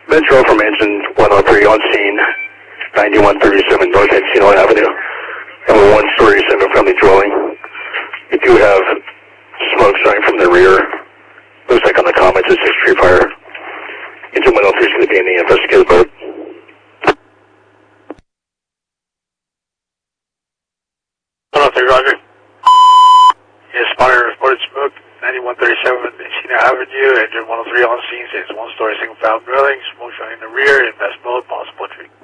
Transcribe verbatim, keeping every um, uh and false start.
Metro from engine one oh three on scene, ninety-one thirty-seven North Encino Avenue. And a one-story single-family dwelling. We do have smoke starting from the rear. Looks like on the comments it's a street fire. Engine one oh three is going to be in the investigative boat. one oh three, Roger. Yes, spotted reported smoke, ninety-one thirty-seven Encino Avenue, engine one oh three on scene, says one-story single-family dwelling, smoke showing in the rear, invest mode, possible entry.